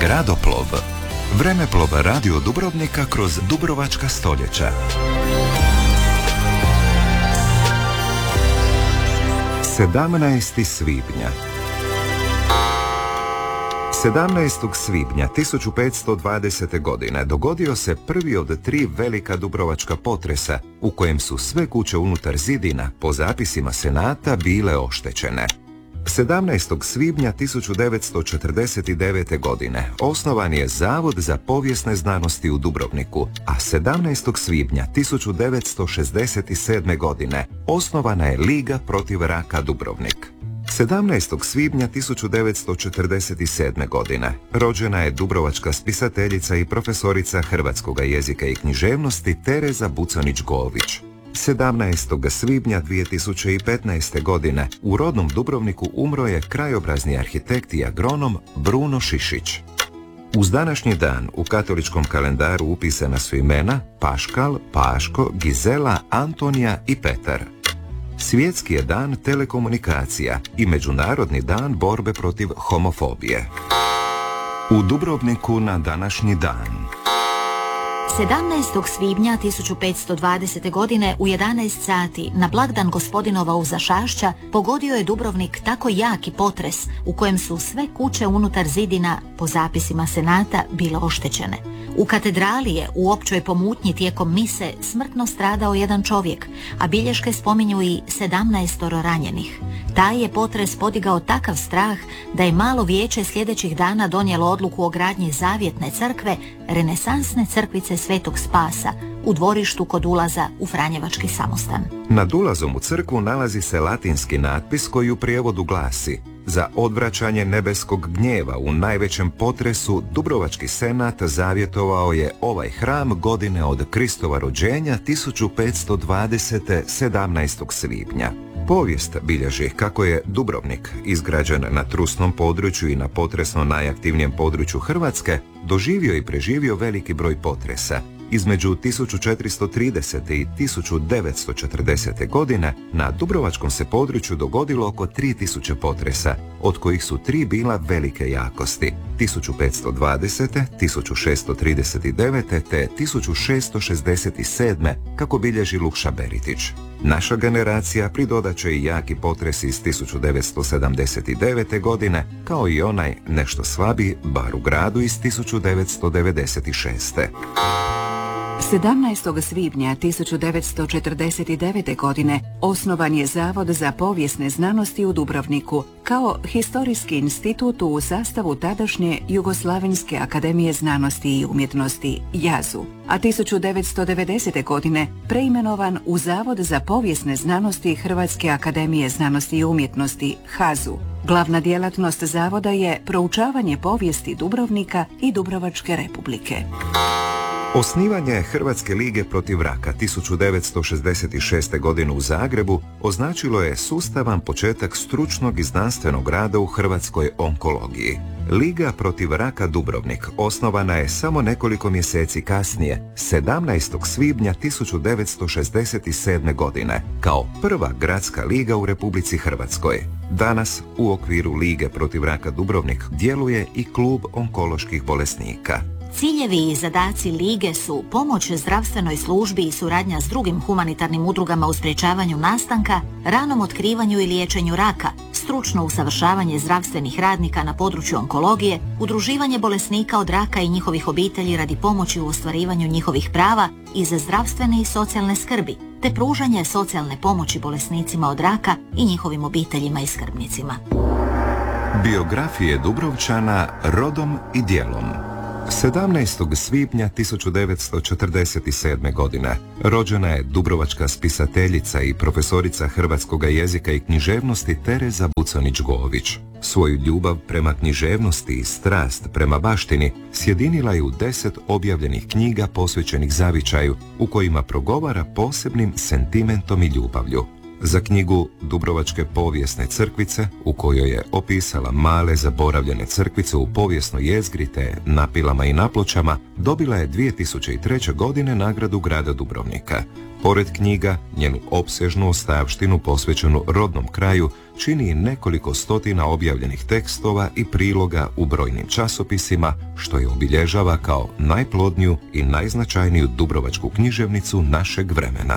Gradoplov. Vremeplov radio Dubrovnika kroz dubrovačka stoljeća. 17. svibnja. 17. svibnja 1520. godine dogodio se prvi od 3 velika dubrovačka potresa u kojem su sve kuće unutar zidina, po zapisima Senata, bile oštećene. 17. svibnja 1949. godine osnovan je Zavod za povijesne znanosti u Dubrovniku, a 17. svibnja 1967. godine osnovana je Liga protiv raka Dubrovnik. 17. svibnja 1947. godine rođena je dubrovačka spisateljica i profesorica hrvatskog jezika i književnosti Tereza Bucanić-Gović. 17. svibnja 2015. godine u rodnom Dubrovniku umro je krajobrazni arhitekt i agronom Bruno Šišić. Uz današnji dan u katoličkom kalendaru upisana su imena Paškal, Paško, Gizela, Antonija i Petar. Svjetski je dan telekomunikacija i Međunarodni dan borbe protiv homofobije. U Dubrovniku na današnji dan. 17. svibnja 1520. godine u 11 sati na blagdan gospodinova Uzašašća pogodio je Dubrovnik tako jaki potres u kojem su sve kuće unutar zidina, po zapisima Senata, bile oštećene. U katedrali je u općoj pomutnji tijekom mise smrtno stradao jedan čovjek, a bilješke spominju i 17 ranjenih. Taj je potres podigao takav strah da je malo vijeće sljedećih dana donijelo odluku o gradnji zavjetne crkve, renesansne crkvice Svetog Spasa, u dvorištu kod ulaza u Franjevački samostan. Nad ulazom u crkvu nalazi se latinski natpis koji u prijevodu glasi: za odvraćanje nebeskog gnjeva u najvećem potresu Dubrovački senat zavjetovao je ovaj hram godine od Kristova rođenja 1520. 17. svibnja. Povijest bilježi kako je Dubrovnik, izgrađen na trusnom području i na potresno najaktivnijem području Hrvatske, doživio i preživio veliki broj potresa. Između 1430. i 1940. godine na dubrovačkom se području dogodilo oko 3000 potresa, od kojih su 3 bila velike jakosti: 1520., 1639. te 1667. kako bilježi Lukša Beritić. Naša generacija pridodat će i jaki potres iz 1979. godine, kao i onaj nešto slabiji, bar u gradu, iz 1996. 17. svibnja 1949. godine osnovan je Zavod za povijesne znanosti u Dubrovniku kao historijski institut u sastavu tadašnje Jugoslavenske akademije znanosti i umjetnosti JAZU, a 1990. godine preimenovan u Zavod za povijesne znanosti Hrvatske akademije znanosti i umjetnosti HAZU. Glavna djelatnost zavoda je proučavanje povijesti Dubrovnika i Dubrovačke republike. Osnivanje Hrvatske lige protiv raka 1966. godine u Zagrebu označilo je sustavan početak stručnog i znanstvenog rada u hrvatskoj onkologiji. Liga protiv raka Dubrovnik osnovana je samo nekoliko mjeseci kasnije, 17. svibnja 1967. godine, kao prva gradska liga u Republici Hrvatskoj. Danas u okviru Lige protiv raka Dubrovnik djeluje i klub onkoloških bolesnika. Ciljevi i zadaci Lige su pomoć zdravstvenoj službi i suradnja s drugim humanitarnim udrugama u sprječavanju nastanka, ranom otkrivanju i liječenju raka, stručno usavršavanje zdravstvenih radnika na području onkologije, udruživanje bolesnika od raka i njihovih obitelji radi pomoći u ostvarivanju njihovih prava iz zdravstvene i socijalne skrbi, te pružanje socijalne pomoći bolesnicima od raka i njihovim obiteljima i skrbnicima. Biografije Dubrovčana rodom i djelom. 17. svibnja 1947. godine rođena je dubrovačka spisateljica i profesorica hrvatskog jezika i književnosti Tereza Bucanić-Gović. Svoju ljubav prema književnosti i strast prema baštini sjedinila je u 10 objavljenih knjiga posvećenih zavičaju, u kojima progovara posebnim sentimentom i ljubavlju. Za knjigu Dubrovačke povijesne crkvice, u kojoj je opisala male zaboravljene crkvice u povijesnoj jezgri te napilama i napločama, dobila je 2003. godine nagradu grada Dubrovnika. Pored knjiga, njenu opsežnu ostavštinu posvećenu rodnom kraju čini i nekoliko stotina objavljenih tekstova i priloga u brojnim časopisima, što je obilježava kao najplodniju i najznačajniju dubrovačku književnicu našeg vremena.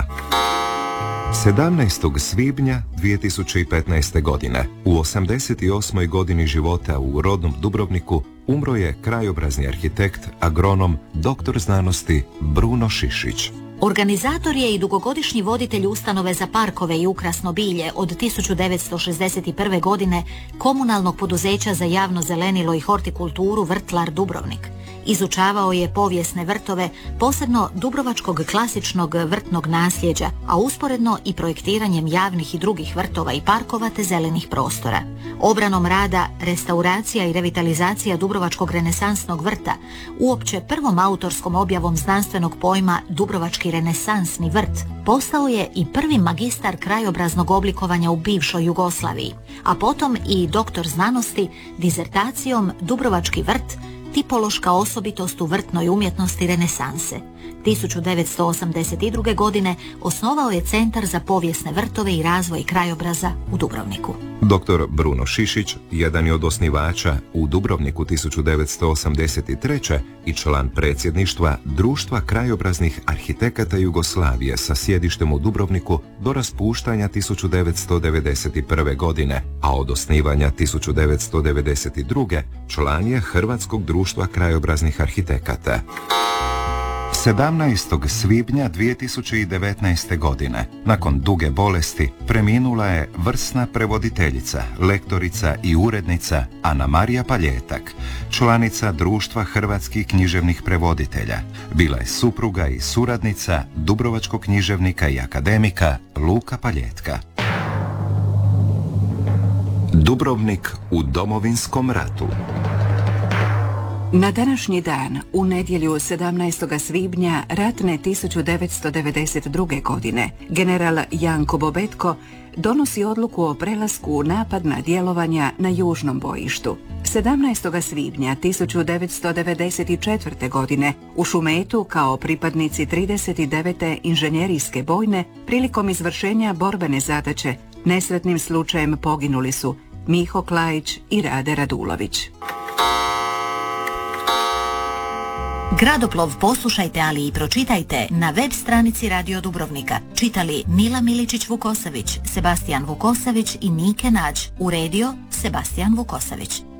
17. svibnja 2015. godine, u 88. godini života u rodnom Dubrovniku, umro je krajobrazni arhitekt, agronom, doktor znanosti Bruno Šišić. Organizator je i dugogodišnji voditelj ustanove za parkove i ukrasno bilje od 1961. godine komunalnog poduzeća za javno zelenilo i hortikulturu Vrtlar Dubrovnik. Izučavao je povijesne vrtove, posebno dubrovačkog klasičnog vrtnog nasljeđa, a usporedno i projektiranjem javnih i drugih vrtova i parkova te zelenih prostora. Obranom rada, restauracija i revitalizacija dubrovačkog renesansnog vrta, uopće prvom autorskom objavom znanstvenog pojma Dubrovački renesansni vrt, postao je i prvi magistar krajobraznog oblikovanja u bivšoj Jugoslaviji, a potom i doktor znanosti dizertacijom Dubrovački vrt, tipološka osobitost u vrtnoj umjetnosti renesanse. 1982. godine osnovao je Centar za povijesne vrtove i razvoj krajobraza u Dubrovniku. Dr. Bruno Šišić jedan je od osnivača u Dubrovniku 1983. i član predsjedništva Društva krajobraznih arhitekata Jugoslavije sa sjedištem u Dubrovniku do raspuštanja 1991. godine, a od osnivanja 1992. član je Hrvatskog društva krajobraznih arhitekata. 17. svibnja 2019. godine, nakon duge bolesti, preminula je vrsna prevoditeljica, lektorica i urednica Ana Marija Paljetak, članica Društva hrvatskih književnih prevoditelja. Bila je supruga i suradnica dubrovačkog književnika i akademika Luka Paljetka. Dubrovnik u Domovinskom ratu. Na današnji dan, u nedjelju 17. svibnja ratne 1992. godine, general Janko Bobetko donosi odluku o prelasku u napadna djelovanja na južnom bojištu. 17. svibnja 1994. godine u Šumetu kao pripadnici 39. inženjerijske bojne prilikom izvršenja borbene zadaće nesretnim slučajem poginuli su Miho Klajić i Rade Radulović. Gradoplov poslušajte, ali i pročitajte na web stranici Radio Dubrovnika. Čitali Nila Miličić-Vukosavić, Sebastijan Vukosavić i Nike Nađ. Uredio Sebastijan Vukosavić.